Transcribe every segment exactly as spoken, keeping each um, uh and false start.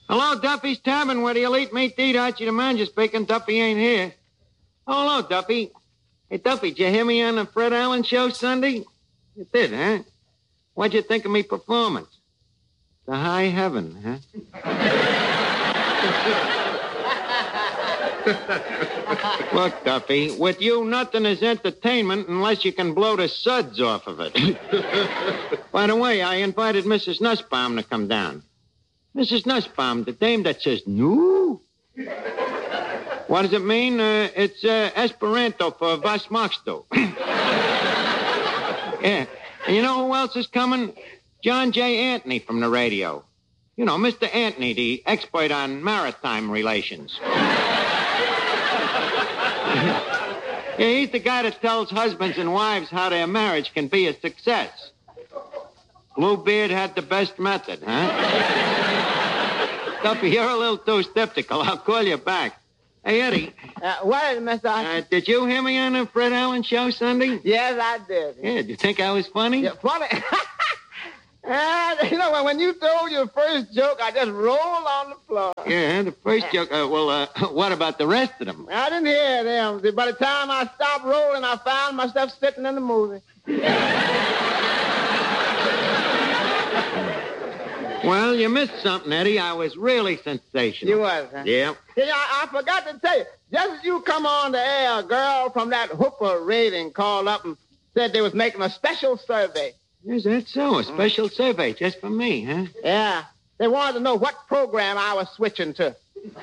Hello, Duffy's Tavern, where the elite meat to eat. Archie the manager speaking. Duffy ain't here. Oh, hello, Duffy. Hey, Duffy, did you hear me on the Fred Allen show Sunday? You did, huh? What'd you think of me performance? The high heaven, huh? Look, Duffy, with you, nothing is entertainment unless you can blow the suds off of it. By the way, I invited Missus Nussbaum to come down. Missus Nussbaum, the dame that says, no? What does it mean? Uh, it's uh, Esperanto for was machst du? Yeah. And you know who else is coming? John J. Anthony from the radio. You know, Mister Anthony, the expert on maritime relations. Yeah, he's the guy that tells husbands and wives how their marriage can be a success. Bluebeard had the best method, huh? Duffy, you're a little too skeptical. I'll call you back. Hey, Eddie. Uh, what is it, Mister Uh, did you hear me on the Fred Allen show Sunday? Yes, I did. Yeah, did you think I was funny? Yeah, funny? uh, you know, when you told your first joke, I just rolled on the floor. Yeah, the first joke. Uh, well, uh, what about the rest of them? I didn't hear them. By the time I stopped rolling, I found myself sitting in the movie. Well, you missed something, Eddie. I was really sensational. You was, huh? Yeah. Yeah, I, I forgot to tell you. Just as you come on the air, a girl from that Hooper rating called up and said they was making a special survey. Is that so? A special mm. survey just for me, huh? Yeah. They wanted to know what program I was switching to.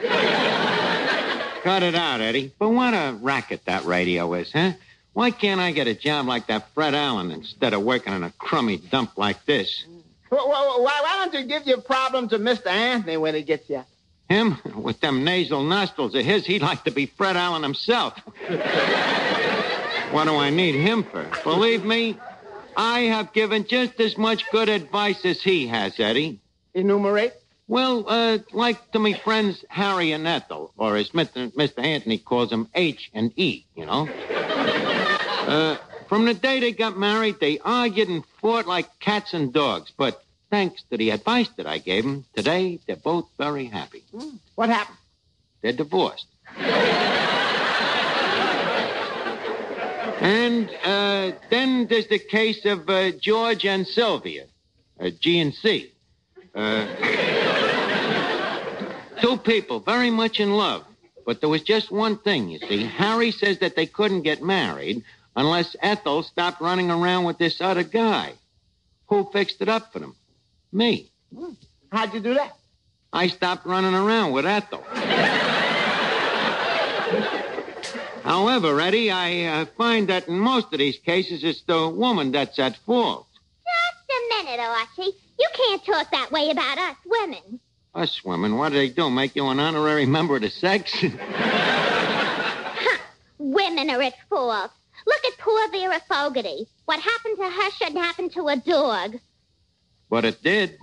Cut it out, Eddie. But what a racket that radio is, huh? Why can't I get a job like that Fred Allen instead of working in a crummy dump like this? Well, why, why don't you give your problem to Mister Anthony when he gets you? Him? With them nasal nostrils of his, he'd like to be Fred Allen himself. What do I need him for? Believe me, I have given just as much good advice as he has, Eddie. Enumerate? Well, uh, like to me friends Harry and Ethel, or as Mister Mister Anthony calls them, H and E, you know? Uh, from the day they got married, they argued and fought like cats and dogs. But thanks to the advice that I gave them, today they're both very happy. Mm. What happened? They're divorced. And uh, then there's the case of uh, George and Sylvia, uh, G and C. Uh, two people very much in love. But there was just one thing, you see. Harry says that they couldn't get married unless Ethel stopped running around with this other guy. Who fixed it up for them? Me. Hmm. How'd you do that? I stopped running around with Ethel. However, Eddie, I uh, find that in most of these cases, it's the woman that's at fault. Just a minute, Archie. You can't talk that way about us women. Us women? What do they do, make you an honorary member of the sex? Huh. Women are at fault. Look at poor Vera Fogarty. What happened to her shouldn't happen to a dog. But it did.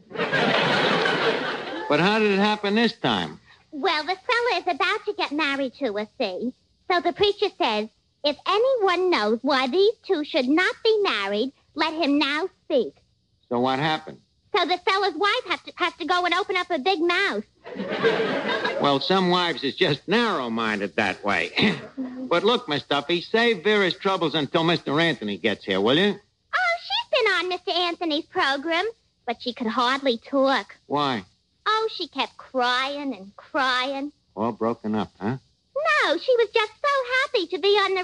But how did it happen this time? Well, the fella is about to get married to a see. So the preacher says, if anyone knows why these two should not be married, let him now speak. So what happened? So the fella's wife has to, has to go and open up a big mouth. Well, some wives is just narrow-minded that way. But look, Miss Duffy, save Vera's troubles until Mister Anthony gets here, will you? Oh, she's been on Mister Anthony's program, but she could hardly talk. Why? Oh, she kept crying and crying. All broken up, huh? No, she was just so happy to be on the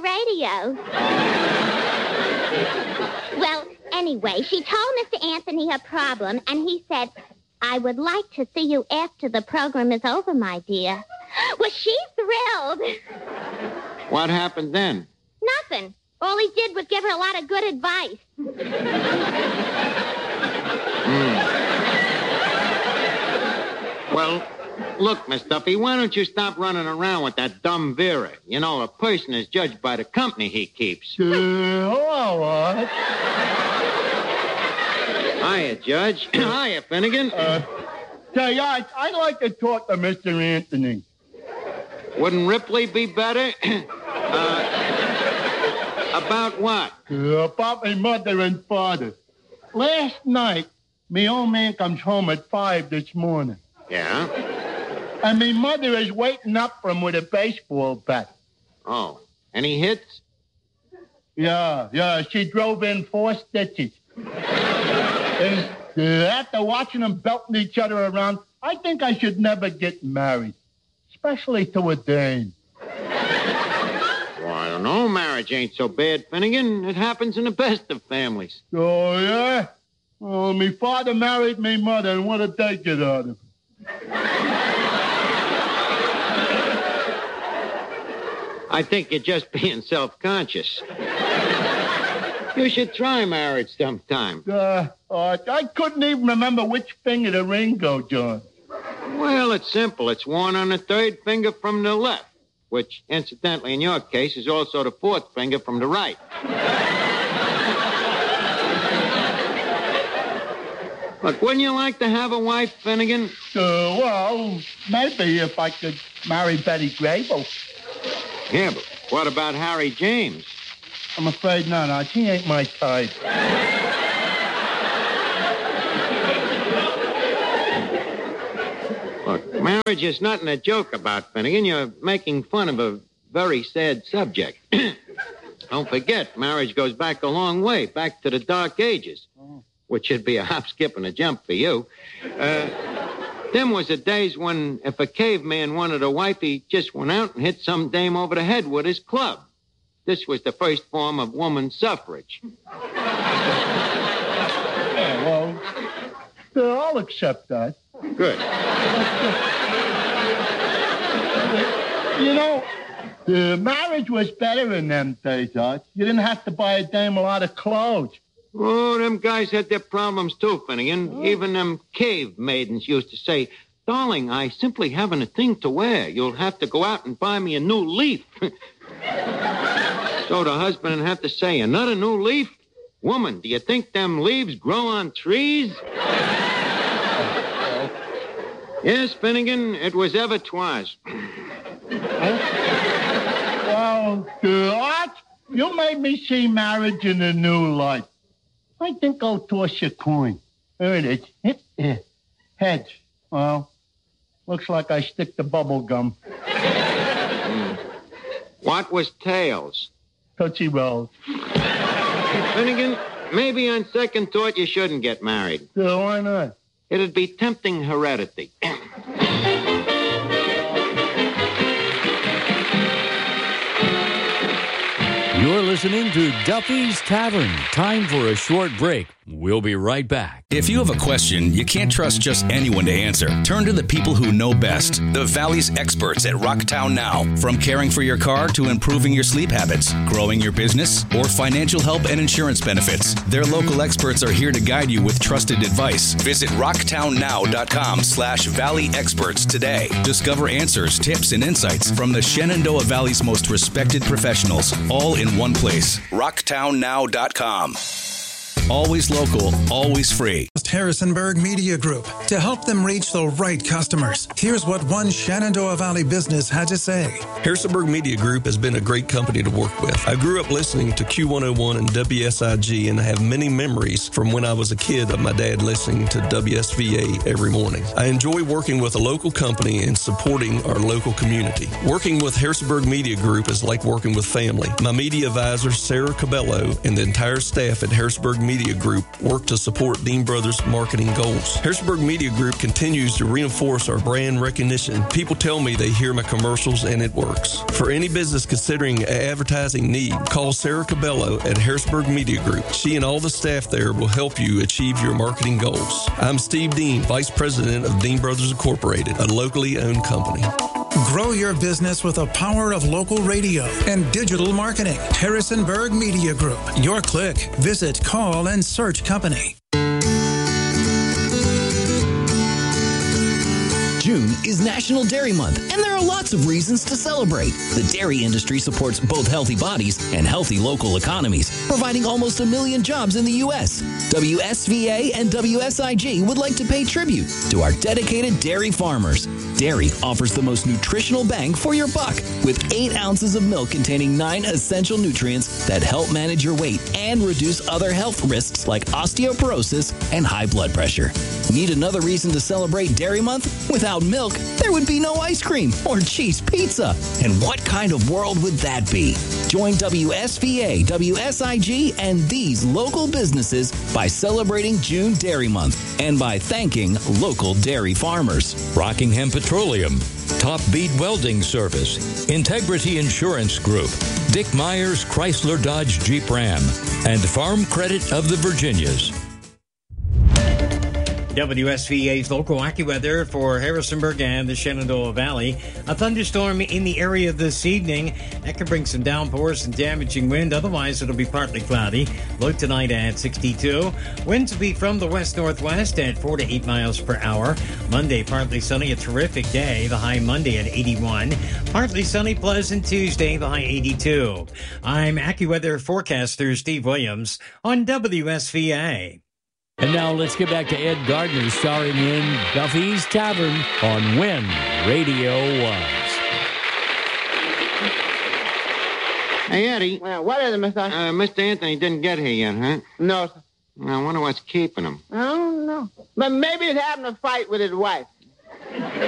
radio. Well, anyway, she told Mister Anthony her problem, and he said, I would like to see you after the program is over, my dear. Well, she's thrilled. What happened then? Nothing. All he did was give her a lot of good advice. Mm. Well, look, Miss Duffy, why don't you stop running around with that dumb Vera? You know, a person is judged by the company he keeps. Uh, all right. Hiya, Judge. Hiya, Finnegan. Uh, say, I, I'd like to talk to Mister Anthony. Wouldn't Ripley be better? uh, about what? Uh, about my mother and father. Last night, me old man comes home at five this morning. Yeah? And me mother is waiting up for him with a baseball bat. Oh. Any hits? Yeah, yeah, she drove in four stitches. And uh, after watching them belting each other around, I think I should never get married, especially to a dame. Well, I don't know. Marriage ain't so bad, Finnegan. It happens in the best of families. Oh, yeah? Well, me father married me mother, and what did they get out of it? I think you're just being self-conscious. You should try marriage sometime. Uh, uh, I couldn't even remember which finger the ring goes on. Well, it's simple. It's worn on the third finger from the left, which, incidentally, in your case, is also the fourth finger from the right. Look, wouldn't you like to have a wife, Finnegan? Uh, well, maybe if I could marry Betty Grable. Yeah, but what about Harry James? I'm afraid not. No, she ain't my type. Look, marriage is nothing to joke about, Finnegan. You're making fun of a very sad subject. Don't forget, marriage goes back a long way, back to the Dark Ages, which should be a hop, skip, and a jump for you. Uh, them was the days when if a caveman wanted a wife, he just went out and hit some dame over the head with his club. This was the first form of woman suffrage. Yeah, well, uh, I'll accept that. Good. You know, uh, marriage was better in them days, Arch. You didn't have to buy a dame a lot of clothes. Oh, them guys had their problems too, Finnegan. Oh. Even them cave maidens used to say, darling, I simply haven't a thing to wear. You'll have to go out and buy me a new leaf. So the husband would have to say, another new leaf? Woman, do you think them leaves grow on trees? Yes, Finnegan, it was ever twas. Well, uh, Arch, you made me see marriage in a new light. I think I'll toss a coin. There it is. Heads. Well, looks like I stick to bubble gum. Mm. What was tails? Tootsie Rolls. Finnegan, maybe on second thought you shouldn't get married. So why not? It'd be tempting heredity. You're listening to Duffy's Tavern. Time for a short break. We'll be right back. If you have a question, you can't trust just anyone to answer. Turn to the people who know best. The Valley's experts at Rocktown Now. From caring for your car to improving your sleep habits, growing your business, or financial help and insurance benefits. Their local experts are here to guide you with trusted advice. Visit rocktownnow.com slash Valley Experts today. Discover answers, tips, and insights from the Shenandoah Valley's most respected professionals, all in one place. rocktown now dot com. Always local, always free. Harrisonburg Media Group to help them reach the right customers. Here's what one Shenandoah Valley business had to say. Harrisonburg Media Group has been a great company to work with. I grew up listening to Q one oh one and W S I G and I have many memories from when I was a kid of my dad listening to W S V A every morning. I enjoy working with a local company and supporting our local community. Working with Harrisonburg Media Group is like working with family. My media advisor, Sarah Cabello, and the entire staff at Harrisonburg Media Group work to support Dean Brothers' marketing goals. Harrisonburg Media Group continues to reinforce our brand recognition. People tell me they hear my commercials and it works. For any business considering an advertising need, call Sarah Cabello at Harrisonburg Media Group. She and all the staff there will help you achieve your marketing goals. I'm Steve Dean, Vice President of Dean Brothers Incorporated, a locally owned company. Grow your business with the power of local radio and digital marketing. Harrisonburg Media Group. Your click. Visit, call, and search company. June is National Dairy Month, and there are lots of reasons to celebrate. The dairy industry supports both healthy bodies and healthy local economies, providing almost a million jobs in the U S. W S V A and W S I G would like to pay tribute to our dedicated dairy farmers. Dairy offers the most nutritional bang for your buck, with eight ounces of milk containing nine essential nutrients that help manage your weight and reduce other health risks like osteoporosis and high blood pressure. Need another reason to celebrate Dairy Month? Without milk, there would be no ice cream or cheese pizza. And what kind of world would that be? Join W S V A, W S I G, and these local businesses by celebrating June Dairy Month and by thanking local dairy farmers. Rockingham Petroleum, Top Beat Welding Service, Integrity Insurance Group, Dick Myers Chrysler Dodge Jeep Ram, and Farm Credit of the Virginias. W S V A's local AccuWeather for Harrisonburg and the Shenandoah Valley. A thunderstorm in the area this evening. That could bring some downpours and damaging wind. Otherwise, it'll be partly cloudy. Low tonight at sixty-two. Winds will be from the west-northwest at four to eight miles per hour. Monday, partly sunny. A terrific day. The high Monday at eighty-one. Partly sunny, pleasant Tuesday. The high eighty-two. I'm AccuWeather forecaster Steve Williams on W S V A. And now let's get back to Ed Gardner starring in Duffy's Tavern on When Radio Was. Hey, Eddie. Well, what is it, Mister Uh, Mister Anthony didn't get here yet, huh? No, sir. I wonder what's keeping him. I don't know. But maybe he's having a fight with his wife.